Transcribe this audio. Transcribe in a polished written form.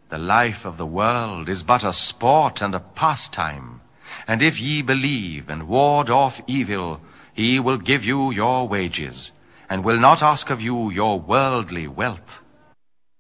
The life of the world is but a sport and a pastime, and if ye believe and ward off evil, he will give you your wages, and will not ask of you your worldly wealth.